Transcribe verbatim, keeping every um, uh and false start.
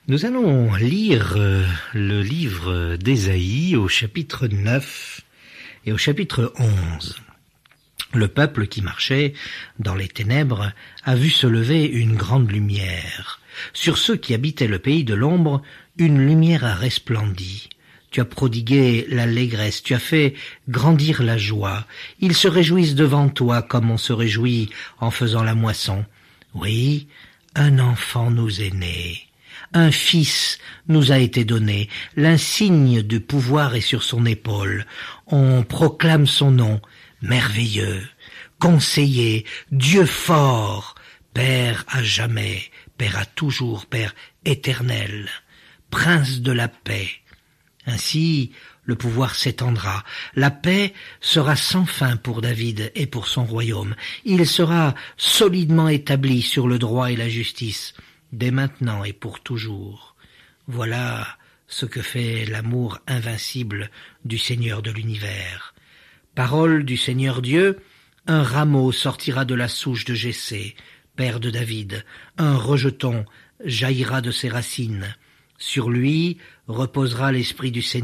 Nous allons lire euh, le livre d'Ésaïe au chapitre neuf et au chapitre onze. Le peuple qui marchait dans les ténèbres a vu se lever une grande lumière. Sur ceux qui habitaient le pays de l'ombre, une lumière a resplendi. Tu as prodigué l'allégresse, tu as fait grandir la joie. Ils se réjouissent devant toi comme on se réjouit en faisant la moisson. Oui, un enfant nous est né. Un fils nous a été donné, l'insigne du pouvoir est sur son épaule. On proclame son nom, merveilleux, conseiller, Dieu fort, Père à jamais, Père à toujours, Père éternel, Prince de la paix. Ainsi, le pouvoir s'étendra, la paix sera sans fin pour David et pour son royaume. Il sera solidement établi sur le droit et la justice, dès maintenant et pour toujours. Voilà ce que fait l'amour invincible du Seigneur de l'univers. Parole du Seigneur Dieu, un rameau sortira de la souche de Jessé, père de David, un rejeton jaillira de ses racines. Sur lui reposera l'esprit du Seigneur.